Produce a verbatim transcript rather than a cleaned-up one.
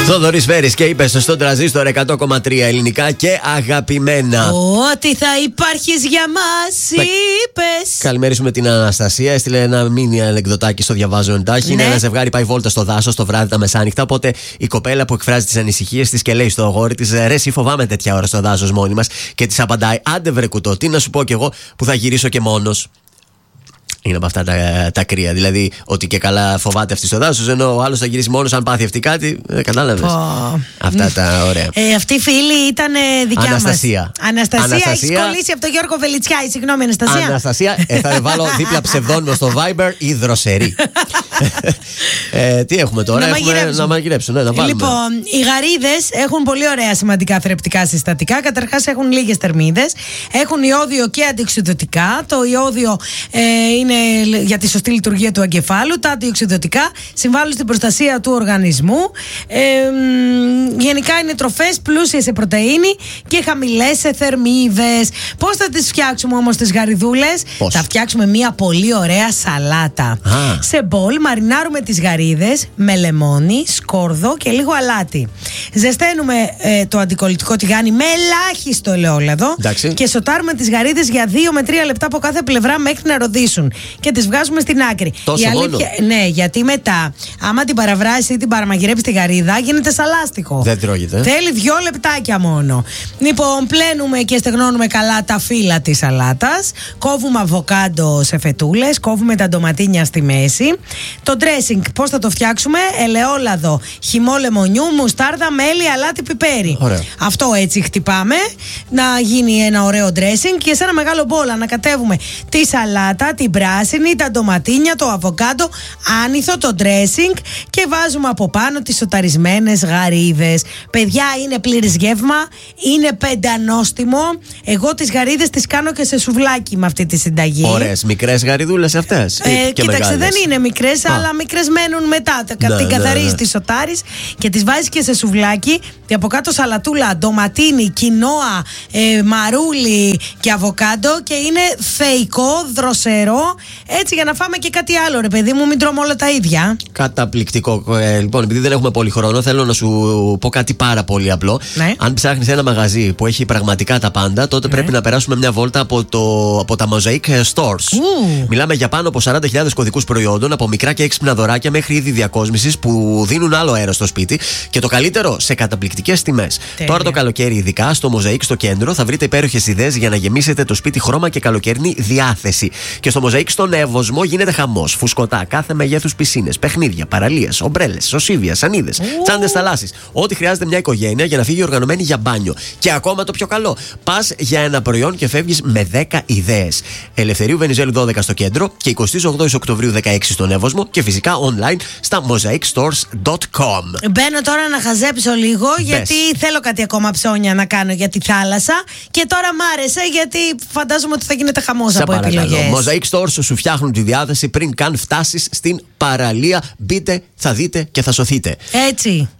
Θοδωρής Φέρης και είπε στον τραζίστορ εκατό κόμμα τρία ελληνικά και αγαπημένα. Ότι θα υπάρχεις για μας, είπες. Καλημερίσουμε την Αναστασία. Έστειλε ένα μίνι ανεκδοτάκι στο διαβάζω εντάχει. Ναι. Είναι ένα ζευγάρι πάει βόλτα στο δάσος το βράδυ τα μεσάνυχτα. Οπότε η κοπέλα που εκφράζει τις ανησυχίες της και λέει στο αγόρι της: ρε, εσύ φοβάμαι τέτοια ώρα στο δάσος μόνη μας. Και της απαντάει: άντε βρε κουτό, τι να σου πω κι εγώ που θα γυρίσω και μόνος. Είναι από αυτά τα, τα κρύα. Δηλαδή ότι και καλά φοβάται αυτή στο δάσος, ενώ ο άλλος θα γυρίσει μόνος αν πάθει αυτή κάτι. Ε, κατάλαβες. Oh. Αυτά τα ωραία. Ε, αυτή η φίλη ήταν δικιά μας. Αναστασία. Αναστασία, Αναστασία. Έχει κολλήσει από τον Γιώργο Βελιτσιάη. Συγγνώμη, Αναστασία. Αναστασία, ε, θα βάλω δίπλα ψευδόνιμο στο Viber ή δροσερή. ε, τι έχουμε τώρα, να έχουμε μαγειρέψουν. να μαγειρέψουν. Ναι, να βάλουμε. Λοιπόν, οι γαρίδες έχουν πολύ ωραία σημαντικά θρεπτικά συστατικά. Καταρχάς έχουν λίγες θερμίδες. Έχουν ιόδιο και αντιοξυδωτικά. Το ιόδιο ε, είναι για τη σωστή λειτουργία του εγκεφάλου. Τα αντιοξυδωτικά συμβάλλουν στην προστασία του οργανισμού. Ε, γενικά είναι τροφές πλούσιες σε πρωτεΐνη και χαμηλές σε θερμίδες. Πώς θα τις φτιάξουμε όμως τις γαριδούλες? Πώς? Θα φτιάξουμε μια πολύ ωραία σαλάτα. Α. Σε μπολ μαρινάρουμε τις γαρίδες με λεμόνι, σκόρδο και λίγο αλάτι. Ζεσταίνουμε ε, το αντικολλητικό τηγάνι με ελάχιστο ελαιόλαδο. Εντάξει. Και σοτάρουμε τις γαρίδες για δύο με τρία λεπτά από κάθε πλευρά μέχρι να ροδίσουν. Και τις βγάζουμε στην άκρη. Τόσο η αλήθεια, μόνο? Ναι, γιατί μετά, άμα την παραβράσεις ή την παραμαγειρέψεις τη γαρίδα, γίνεται σαλάστικο. Δεν τρώγεται. Θέλει δύο λεπτάκια μόνο. Λοιπόν, πλένουμε και στεγνώνουμε καλά τα φύλλα της σαλάτας. Κόβουμε αβοκάντο σε φετούλες. Κόβουμε τα ντοματίνια στη μέση. Το dressing, πώς θα το φτιάξουμε? Ελαιόλαδο, χυμό λεμονιού, μουστάρδα, μέλι, αλάτι, πιπέρι. Ωραία. Αυτό έτσι χτυπάμε. Να γίνει ένα ωραίο dressing. Και σε ένα μεγάλο μπόλ ανακατεύουμε τη σαλάτα, την πράσινη, τα ντοματίνια, το αβοκάντο, άνηθο, το dressing και βάζουμε από πάνω τις σοταρισμένες γαρίδες. Παιδιά, είναι πλήρης γεύμα, είναι πεντανόστιμο. Εγώ τις γαρίδες τις κάνω και σε σουβλάκι με αυτή τη συνταγή. Ωραίες μικρές γαριδούλες αυτές. Ε, κοίταξε, μεγάλες? Δεν είναι μικρές, Α. αλλά μικρές μένουν μετά. Ναι, την καθαρίζεις, ναι, ναι. Τις σοτάρεις και τις βάζεις και σε σουβλάκι. Και από κάτω σαλατούλα, ντοματίνι, κοινόα, ε, μαρούλι και αβοκάντο. Και είναι θεϊκό, δροσερό. Έτσι για να φάμε και κάτι άλλο, ρε παιδί μου, μην τρώμε όλα τα ίδια. Καταπληκτικό. Ε, λοιπόν, επειδή δεν έχουμε πολύ χρόνο, θέλω να σου πω κάτι πάρα πολύ απλό. Ναι. Αν ψάχνεις ένα μαγαζί που έχει πραγματικά τα πάντα, τότε ναι. πρέπει να περάσουμε μια βόλτα από, το, από τα Mosaic Stores. Ου. Μιλάμε για πάνω από σαράντα χιλιάδες κωδικούς προϊόντων, από μικρά και έξυπνα δωράκια μέχρι είδη διακόσμησης που δίνουν άλλο αέρα στο σπίτι. Και το καλύτερο, σε καταπληκτικές τιμές. Τώρα το καλοκαίρι, ειδικά στο Mosaic στο κέντρο, θα βρείτε υπέροχες ιδέες για να γεμίσετε το σπίτι χρώμα και καλοκαιρινή διάθεση. Και στο Mosaic στον Εύωσμο γίνεται χαμός. Φουσκωτά, κάθε μεγέθους πισίνες, παιχνίδια, παραλίες, ομπρέλες, σωσίβια, σανίδες, τσάντες θαλάσσης. Ό,τι χρειάζεται μια οικογένεια για να φύγει οργανωμένη για μπάνιο. Και ακόμα το πιο καλό, πας για ένα προϊόν και φεύγεις με δέκα ιδέες. Ελευθερίου Βενιζέλου δώδεκα στο κέντρο και εικοστή ογδόη Οκτωβρίου δεκαέξι στον Εύωσμο και φυσικά online στα mosaic stores dot com. Μπαίνω τώρα να χαζέψω λίγο. Μπες. Γιατί θέλω κάτι ακόμα ψώνια να κάνω για τη θάλασσα. Και τώρα μ' άρεσε γιατί φαντάζομαι ότι θα γίνεται χαμός από επιλογές. Mosaic Stores σου φτιάχνουν τη διάθεση πριν καν φτάσεις στην παραλία. Μπείτε, θα δείτε και θα σωθείτε. Έτσι.